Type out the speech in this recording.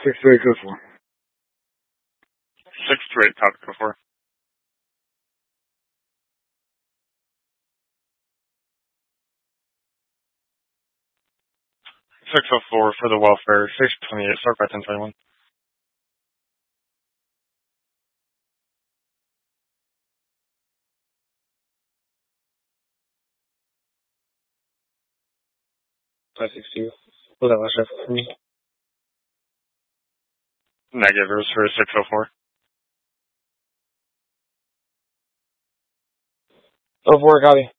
628 code 4. 628 copy code 4. $604 for the welfare, 628, start by 1021. Was that last effort for me? Negative, it was for 604. 04, copy.